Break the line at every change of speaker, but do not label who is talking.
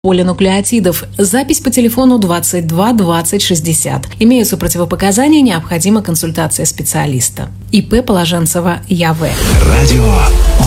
полинуклеотидов. Запись по телефону 22 20 60. Имеются противопоказания, необходима консультация специалиста. ИП Положенцева Я.В.
Радио